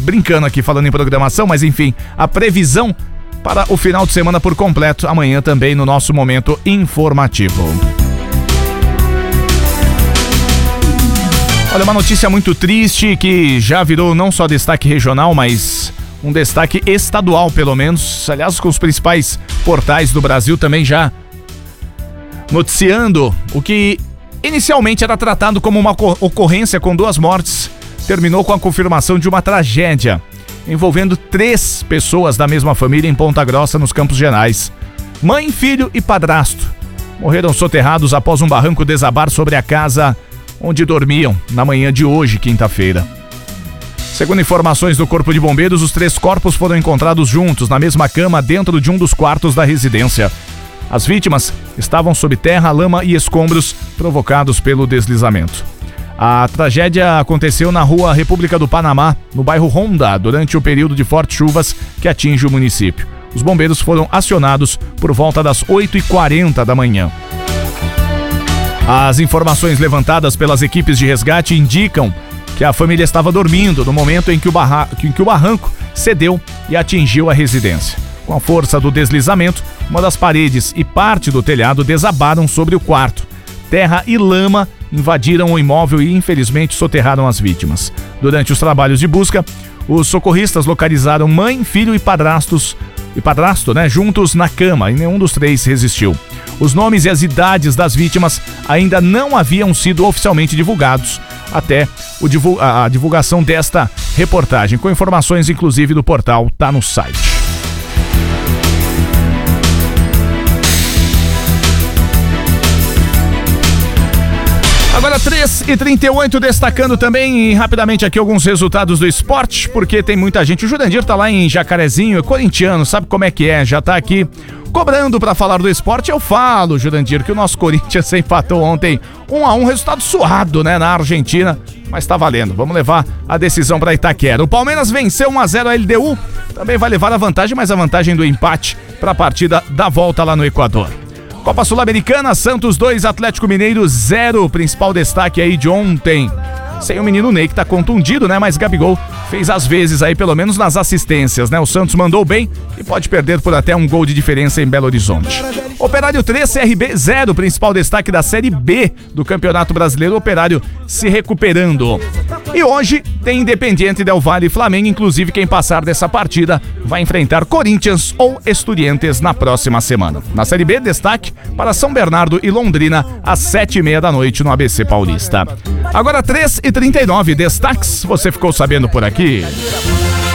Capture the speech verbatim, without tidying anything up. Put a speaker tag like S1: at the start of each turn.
S1: brincando aqui, falando em programação, mas enfim, a previsão para o final de semana por completo, amanhã também no nosso momento informativo. Olha, uma notícia muito triste que já virou não só destaque regional, mas um destaque estadual, pelo menos. Aliás, com os principais portais do Brasil também já noticiando o que inicialmente era tratado como uma ocorrência com duas mortes, terminou com a confirmação de uma tragédia envolvendo três pessoas da mesma família em Ponta Grossa, nos Campos Gerais. Mãe, filho e padrasto morreram soterrados após um barranco desabar sobre a casa onde dormiam na manhã de hoje, quinta-feira. Segundo informações do Corpo de Bombeiros, os três corpos foram encontrados juntos na mesma cama dentro de um dos quartos da residência. As vítimas estavam sob terra, lama e escombros provocados pelo deslizamento. A tragédia aconteceu na rua República do Panamá, no bairro Honda, durante o período de fortes chuvas que atinge o município. Os bombeiros foram acionados por volta das oito e quarenta da manhã. As informações levantadas pelas equipes de resgate indicam que a família estava dormindo no momento em que o, barra... em que o barranco cedeu e atingiu a residência. Com a força do deslizamento, uma das paredes e parte do telhado desabaram sobre o quarto. Terra e lama invadiram o imóvel e, infelizmente, soterraram as vítimas. Durante os trabalhos de busca, os socorristas localizaram mãe, filho e padrastos e padrasto, né, juntos na cama, e nenhum dos três resistiu. Os nomes e as idades das vítimas ainda não haviam sido oficialmente divulgados até o divul- a divulgação desta reportagem, com informações inclusive do portal Tá no Site. Agora três e trinta e oito, destacando também rapidamente aqui alguns resultados do esporte, porque tem muita gente. O Jurandir tá lá em Jacarezinho, é corintiano, sabe como é que é, já tá aqui cobrando pra falar do esporte. Eu falo, Jurandir, que o nosso Corinthians empatou ontem um a um, resultado suado, né, na Argentina, mas tá valendo. Vamos levar a decisão pra Itaquera. O Palmeiras venceu um a zero a L D U, também vai levar a vantagem, mas a vantagem do empate pra partida da volta lá no Equador. Copa Sul-Americana, Santos dois, Atlético Mineiro zero. O principal destaque aí de ontem, sem o menino Ney, que tá contundido, né? Mas Gabigol fez as vezes aí, pelo menos nas assistências, né? O Santos mandou bem e pode perder por até um gol de diferença em Belo Horizonte. Operário três, C R B zero. O principal destaque da Série B do Campeonato Brasileiro, o Operário se recuperando. E hoje tem Independiente Del Valle e Flamengo, inclusive quem passar dessa partida vai enfrentar Corinthians ou Estudiantes na próxima semana. Na Série B, destaque para São Bernardo e Londrina às sete e meia da noite no A B C Paulista. Agora três e trinta e nove, destaques, você ficou sabendo por aqui.